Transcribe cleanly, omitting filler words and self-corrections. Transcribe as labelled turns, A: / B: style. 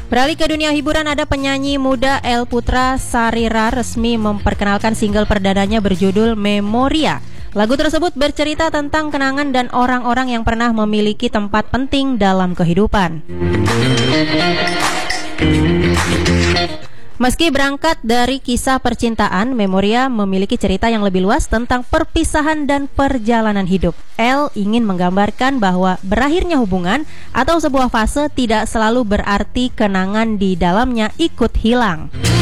A: Beralih ke dunia hiburan, ada penyanyi muda El Putra Sarira resmi memperkenalkan single perdananya berjudul Memoria. Lagu tersebut bercerita tentang kenangan dan orang-orang yang pernah memiliki tempat penting dalam kehidupan. Meski berangkat dari kisah percintaan, Memoria memiliki cerita yang lebih luas tentang perpisahan dan perjalanan hidup. El ingin menggambarkan bahwa berakhirnya hubungan atau sebuah fase tidak selalu berarti kenangan di dalamnya ikut hilang.